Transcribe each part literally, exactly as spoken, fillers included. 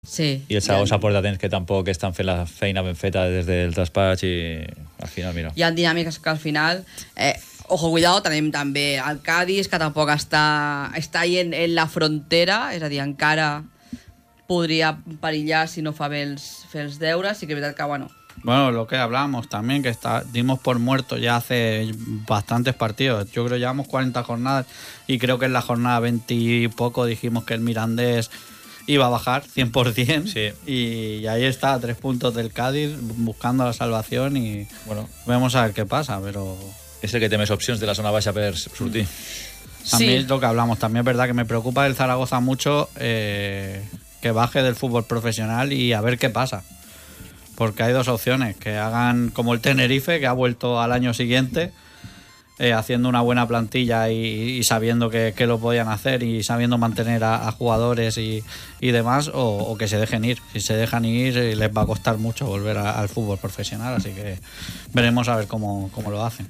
Sí. I el Saragossa ja. porta temps que tampoc estan fent la feina ben feta des del traspàs i al final, mira. Hi ha dinàmiques que al final... Eh, ojo, cuidado, tenim també el Cádiz, que tampoc està, està ahí en, en la frontera, és a dir, encara podria perillar si no fa bé els, fer els deures, i que és veritat que, bueno... Bueno, lo que hablamos también, que está, dimos por muerto ya hace bastantes partidos. Yo creo que llevamos cuarenta jornadas y creo que en la jornada veinte y poco dijimos que el Mirandés iba a bajar cien por ciento. Sí. Y ahí está, a tres puntos del Cádiz, buscando la salvación y bueno, vamos a ver qué pasa, pero... És el que té més opcions de la zona baixa per sortir. A mí Sí. es lo que hablamos, también es verdad que me preocupa el Zaragoza mucho, eh, que baje del fútbol profesional y a ver qué pasa. Porque hay dos opciones, que hagan como el Tenerife, que ha vuelto al año siguiente, eh, haciendo una buena plantilla y, y sabiendo que, que lo podían hacer y sabiendo mantener a, a jugadores y, y demás, o, o que se dejen ir. Si se dejan ir, eh, les va a costar mucho volver a, al fútbol profesional, así que veremos a ver cómo, cómo lo hacen.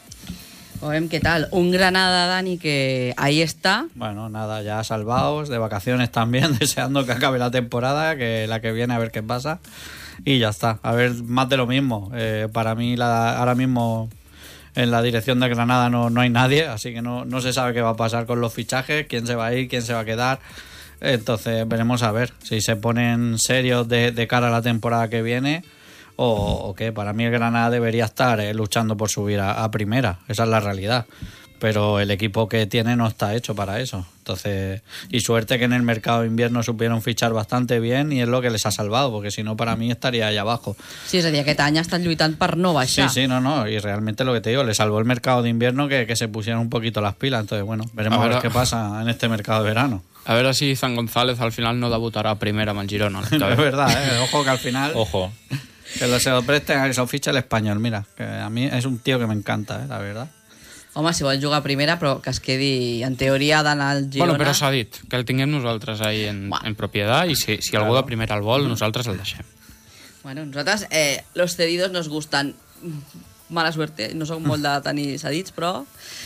Veurem què tal. Un Granada, Dani, que ahí está. Bueno, nada, ya salvados, de vacaciones también, deseando que acabe la temporada, que la que viene a ver qué pasa. Y ya está, a ver, más de lo mismo. Eh, para mí la, ahora mismo en la dirección de Granada no, no hay nadie, así que no, no se sabe qué va a pasar con los fichajes, quién se va a ir, quién se va a quedar. Entonces veremos a ver si se ponen serios de, de cara a la temporada que viene o, o qué. Para mí el Granada debería estar eh, luchando por subir a, a primera, esa es la realidad. Pero el equipo que tiene no está hecho para eso. Entonces, y suerte que en el mercado de invierno supieron fichar bastante bien y es lo que les ha salvado, porque si no, para mí estaría allá abajo. Sí, és a dir, aquest any estan lluitant per no baixar. Sí, sí, no, no, y realmente lo que te digo, le salvó el mercado de invierno que, que se pusieron un poquito las pilas. Entonces, bueno, veremos a, A ver ver, qué pasa en este mercado de verano. A veure si Izan González al final no debutarà a primera amb el Girona. Es verdad, ¿eh? Ojo que al final... Ojo. Que lo, se lo presten a que se lo fiche el español, mira, que a mí es un tío que me encanta, ¿eh? La verdad. Home, si vol jugar a primera, però que es quedi, en teoria, d'anar al Girona... Bueno, però s'ha dit que el tinguem nosaltres ahí en, Bueno. en propietat i si, si Claro. algú de primera el vol, nosaltres el deixem. Bueno, nosotros, eh, los cedidos nos gustan. Mala suerte, no som molt de tenir cedits, però...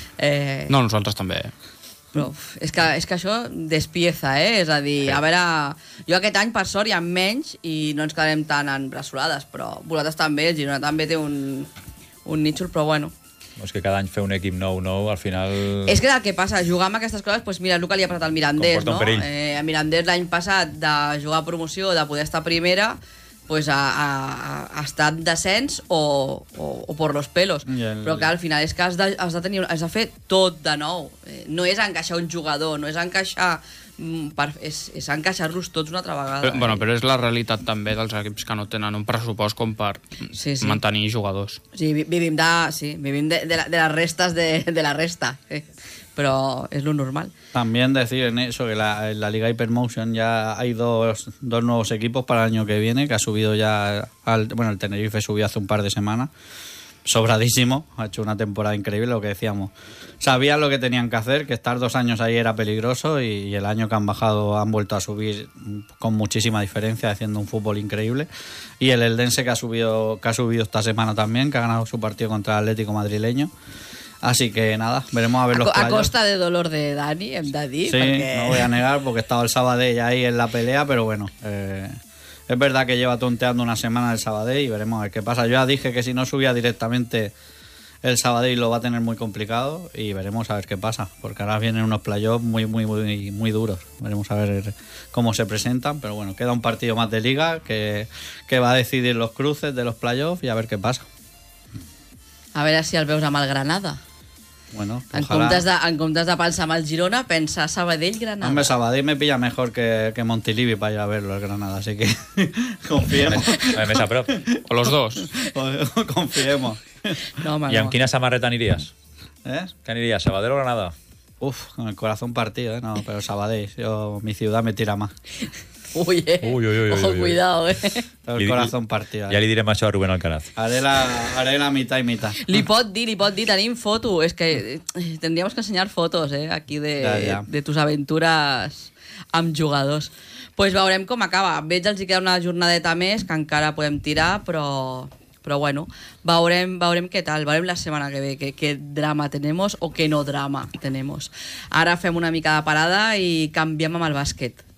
Eh, No, nosaltres també. Però uf, és que, és que això despieza, eh? És a dir, Sí. a veure... Jo aquest any, per sort, hi ha menys i no ens quedarem tan embressolades, però vosaltres també, el Girona també té un, un nítxol, però bueno. És que cada any fer un equip nou, nou, al final... És que el que passa, jugar amb aquestes coses, doncs mira, és el que li ha passat al Mirandés, Comporta un no? perill. Eh, el Mirandés l'any passat, de jugar a promoció, de poder estar a primera, pues a, a, a estar en descens o, o, o por los pelos. I el- Però clar, al final és que has de, has de, tenir, has de fer tot de nou. Eh, no és encaixar un jugador, no és encaixar... mm, Per, és, és encaixar-los tots una altra vegada. Però, bueno, eh? però és la realitat també dels equips que no tenen un pressupost com per Sí, sí. mantenir jugadors. Sí, vi- vivim de, sí, vivim de, de, la, de les restes de, de la resta. Eh? Però és lo normal. También decir en eso que la, en la Liga Hypermotion ya hay dos, dos nuevos equipos para el año que viene, que ha subido ya, al, bueno, el Tenerife subió hace un par de semanas, sobradísimo, ha hecho una temporada increíble, lo que decíamos. Sabían lo que tenían que hacer, que estar dos años ahí era peligroso y, y el año que han bajado han vuelto a subir con muchísima diferencia, haciendo un fútbol increíble. Y el Eldense que ha subido, que ha subido esta semana también, que ha ganado su partido contra el Atlético madrileño. Así que nada, veremos a ver A, los co- a playoffs. costa de dolor de Dani, hem de dir. Sí, perquè... no voy a negar porque estaba el Sabadell ahí en la pelea, pero bueno, eh, es verdad que lleva tonteando una semana el Sabadell y veremos a ver qué pasa. Yo ya dije que si no subía directamente el Sabadell lo va a tener muy complicado y veremos a ver qué pasa, porque ahora vienen unos playoffs muy, muy, muy, muy duros. Veremos a ver cómo se presentan, pero bueno, queda un partido más de liga que, que va a decidir los cruces de los playoffs y a ver qué pasa. A veure si el veus amb el Granada. Bueno, En ojalá. comptes, de, en comptes de pensar amb el Girona, pensa Sabadell-Granada. Hombre, Sabadell me pilla mejor que, que Montilivi para ir a verlo el Granada, así que confiemos. A més a prop. O los dos. Confiemos. No, home, I no. amb quina samarreta aniries? ¿Eh? Què aniries, Sabadell o Granada? Uf, con el corazón partido, ¿eh? No, pero Sabadell, yo, mi ciudad me tira más. Uy, eh. Uy, uy, uy, Ojo, uy, uy. cuidado, eh. Tengo el Li- corazón partido. Ja ¿eh? li direm això a Rubén Alcaraz. Haré la, haré la mitad y mitad. Li pot dir, li pot dir, tenim foto. És que eh, tendríamos que ensenyar fotos, eh, aquí de, Ja, ja. de tus aventures amb jugadors. Pues veurem com acaba. Veig els hi queda una jornadeta més, que encara podem tirar, però... Però bueno, veurem, veurem què tal, veurem la setmana que ve què, què drama tenemos o què no drama tenemos. Ara fem una mica de parada i canviem amb el bàsquet.